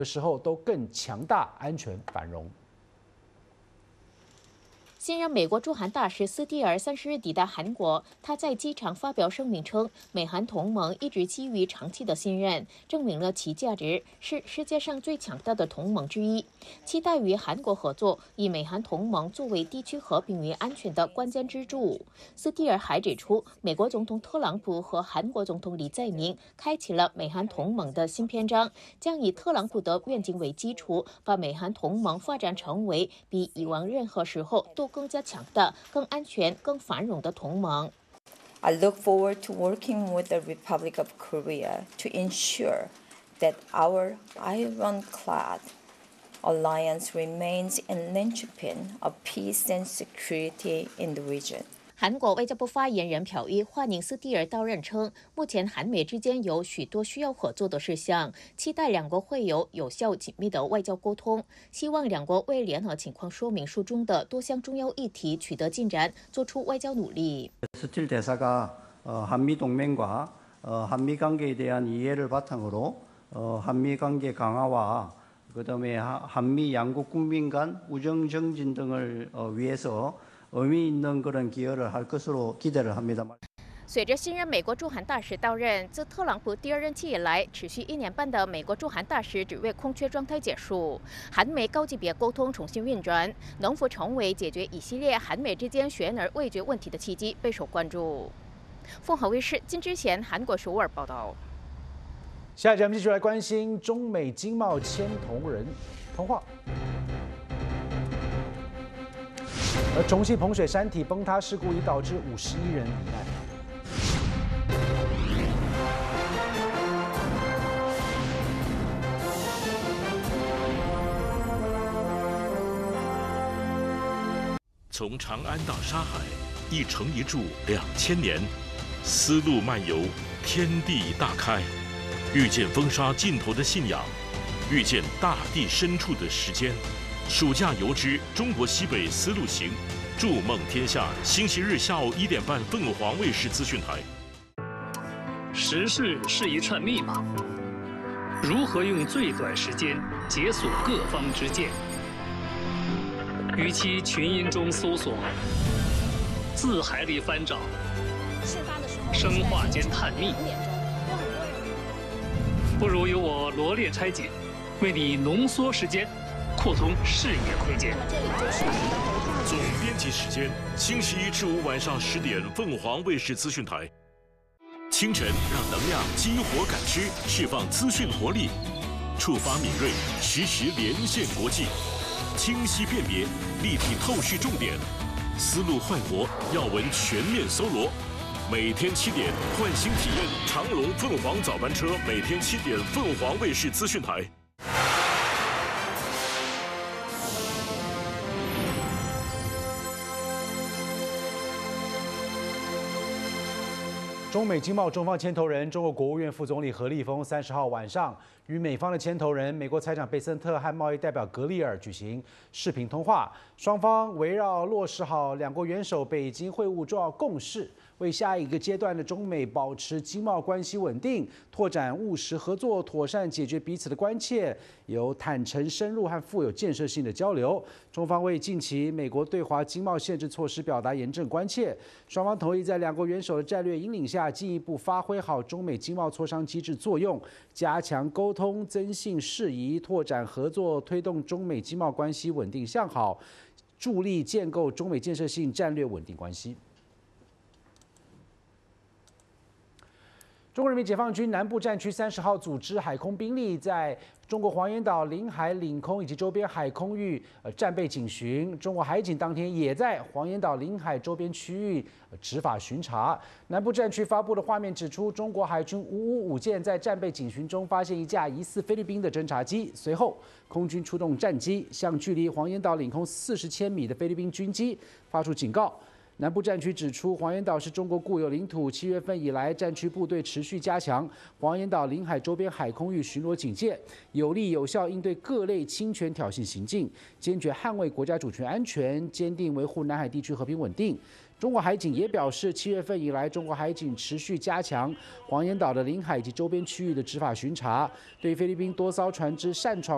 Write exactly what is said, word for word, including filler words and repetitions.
的时候都更强大、安全、繁荣。 现任美国驻韩大使斯蒂尔三十日抵达韩国，他在机场发表声明称，美韩同盟一直基于长期的信任，证明了其价值，是世界上最强大的同盟之一。期待与韩国合作，以美韩同盟作为地区和平与安全的关键支柱。斯蒂尔还指出，美国总统特朗普和韩国总统李在明开启了美韩同盟的新篇章，将以特朗普的愿景为基础，把美韩同盟发展成为比以往任何时候都 更加强大、更安全、更繁荣的同盟。 I look forward to working with the Republic of Korea to ensure that our ironclad alliance remains a linchpin of peace and security in the region. 韩国外交部发言人朴一欢迎斯蒂尔到任，称目前韩美之间有许多需要合作的事项，期待两国会有有效紧密的外交沟通，希望两国为联合情况说明书中的多项重要议题取得进展，做出外交努力。 스틸 대사가 한미 동맹과 한미 관계에 대한 이해를 바탕으로 한미 관계 강화와 그다음에 한미 양국 국민 간 우정 정진 등을 위해서 의미 있는 그런 기여를 할 것으로 기대를 합니다. 随着新任美国驻韩大使到任，自特朗普第二任期以来，持续一年半的美国驻韩大使职位空缺状态结束，韩美高级别沟通重新运转，能否成为解决一系列韩美之间悬而未决问题的契机，备受关注。凤凰卫视金之贤韩国首尔报道。 下一节我们继续来关心中美经贸牵头人通话。 而重庆彭水山体崩塌事故已导致五十一人罹难。 从长安到沙海，一城一柱两千年，丝路漫游，天地大开，遇见风沙尽头的信仰，遇见大地深处的时间。 暑假游之中国西北丝路行，筑梦天下。星期日下午一点半，凤凰卫视资讯台。 时事是一串密码，如何用最短时间解锁各方之见？与其群音中搜索，字海里翻找，生化间探秘，不如由我罗列拆解，为你浓缩时间。 扩通视野空间。 总编辑时间：星期一至五晚上十点，凤凰卫视资讯台。清晨让能量激活感知，释放资讯活力，触发敏锐，实时连线国际，清晰辨别，立体透视重点，思路焕活，要闻全面搜罗。每天七点，唤醒体验长龙凤凰早班车，每天七点，凤凰卫视资讯台。 中美经贸中方牵头人、中国国务院副总理何立峰三十号晚上与美方的牵头人、美国财长贝森特和贸易代表格里尔举行视频通话，双方围绕落实好两国元首北京会晤重要共识，为下一个阶段的中美保持经贸关系稳定、拓展务实合作、妥善解决彼此的关切，有坦诚、深入和富有建设性的交流。中方为近期美国对华经贸限制措施表达严正关切，双方同意在两国元首的战略引领下，进一步发挥好中美经贸磋商机制作用，加强沟通、增信事宜，拓展合作，推动中美经贸关系稳定向好，助力建构中美建设性战略稳定关系。中国人民解放军南部战区三十号组织海空兵力在中国黄岩岛领海领空以及周边海空域呃战备警巡，中国海警当天也在黄岩岛领海周边区域呃执法巡查。南部战区发布的画面指出，中国海军五五五舰在战备警巡中发现一架疑似菲律宾的侦察机，随后空军出动战机向距离黄岩岛领空四十千米的菲律宾军机发出警告。南部战区指出，黄岩岛是中国固有领土。七月份以来，战区部队持续加强黄岩岛领海周边海空域巡逻警戒，有力有效应对各类侵权挑衅行径，坚决捍卫国家主权安全，坚定维护南海地区和平稳定。中国海警也表示，七月份以来，中国海警持续加强黄岩岛的领海以及周边区域的执法巡查，对菲律宾多艘船只擅闯